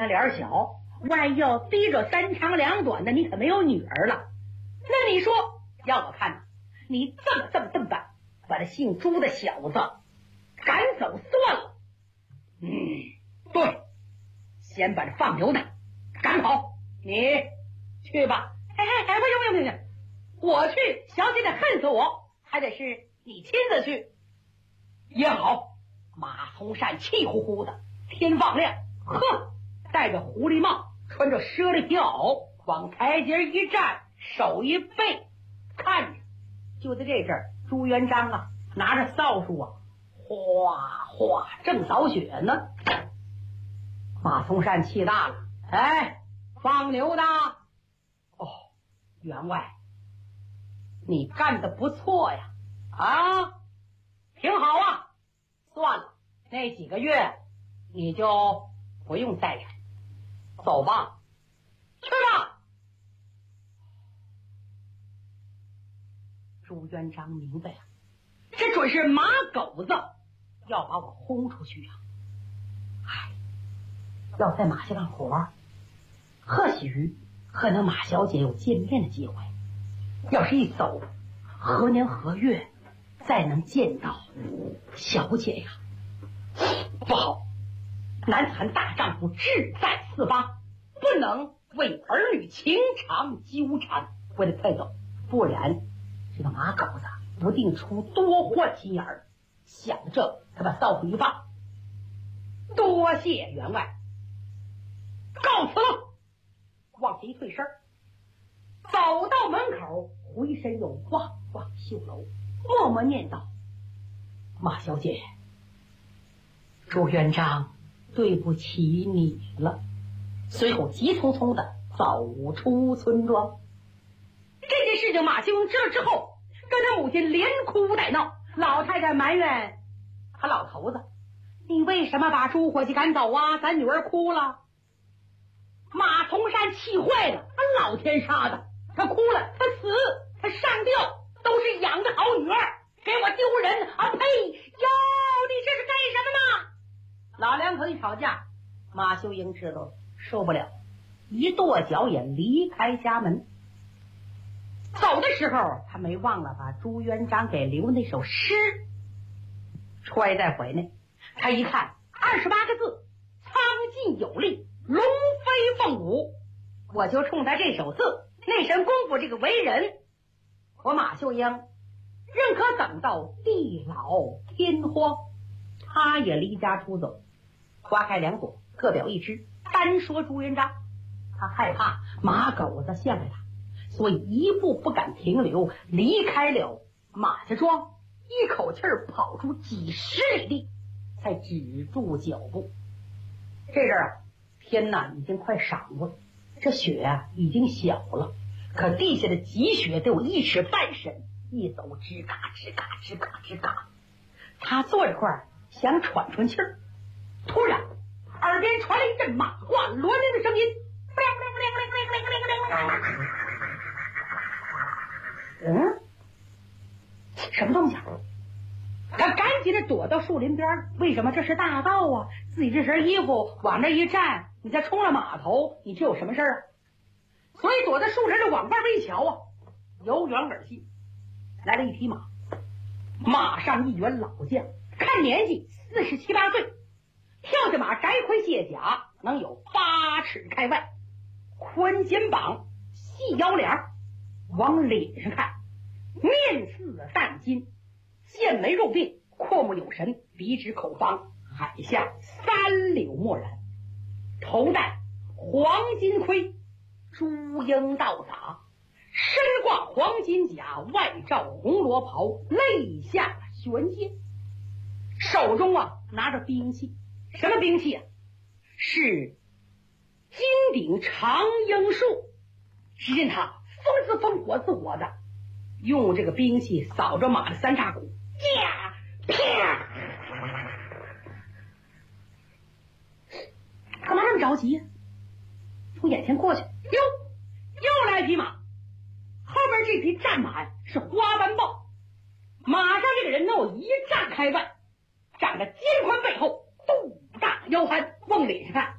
还脸小，万一要逼着三长两短的，你可没有女儿了。那你说，要我看，你这么办，把这姓朱的小子赶走算了。对，先把这放牛的赶跑，你去吧。不行，我去，小姐得恨死我，还得是你亲自去也好。马从善气呼呼的，天放亮，戴着狐狸帽，穿着猞猁皮袄，往台阶一站，手一背，看着。就在这阵儿，朱元璋啊，拿着扫帚啊，哗哗正扫雪呢。马从善气大了，放牛的，员外，你干得不错呀，挺好啊。算了，那几个月你就不用在这儿，走吧，去吧。朱元璋明白了，这准是马狗子要把我轰出去啊！要在马家干活，或许和那马小姐有见面的机会。要是一走，何年何月再能见到小姐呀？不好，男子汉大丈夫志在四方，不能为儿女情长纠缠，我得快走，不然这个马狗子不定出多祸心眼儿。想着这，他把扫帚一放，多谢员外，告辞了。往前一退身，走到门口，回身又望望绣楼，默默念道：马小姐，朱元璋对不起你了。随后急匆匆的走出村庄。这件事情马秀英知了之后，跟他母亲连哭带闹。老太太埋怨他老头子，你为什么把朱伙计赶走啊？咱女儿哭了。马从善气坏了，他老天杀的，他哭了，他死，他上吊，都是养的好女儿，给我丢人啊！呸！哟，你这是干什么呢？老两口一吵架，马秀英知道受不了，一跺脚也离开家门。走的时候，他没忘了把朱元璋给留那首诗揣在怀内。他一看28个字，苍劲有力，龙飞凤舞，我就冲他这首字，那身功夫，这个为人，我马秀英认可等到地老天荒。他也离家出走，花开两朵，各表一枝。单说朱元璋，他害怕马狗子陷害他，所以一步不敢停留，离开了马家庄，一口气儿跑出几十里地，才止住脚步。这阵儿天呐，已经快晌午了，这雪啊已经小了，可地下的积雪都有1尺半深，一走吱嘎吱嘎吱嘎吱嘎。他坐这块儿想喘喘气儿，突然耳边传来一阵马化鸾铃的声音。什么东西？他赶紧的躲到树林边。为什么？这是大道啊！自己这身衣服往那一站，你再冲了码头，你这有什么事儿啊？所以躲在树林里往外边一瞧啊，由远而近来了一匹马，马上一员老将，看年纪47、8岁，跳下马摘盔卸甲，能有8尺开外，宽肩膀，细腰脸，往脸上看面似淡金，剑眉肉鬓，阔目有神，鼻直口方，海下3柳漠然，头戴黄金盔，朱缨倒洒，身挂黄金甲，外罩红罗袍，肋下悬剑，手中啊拿着兵器。什么兵器啊？是金顶长缨术。只见他风似风，火似火的用这个兵器扫着马的3叉骨，啪！干嘛那么着急呀？从眼前过去，又来一匹马，后边这匹战马呀是花斑豹，马上这个人能有1丈开外，长着肩宽背厚，肚大腰憨，往脸上看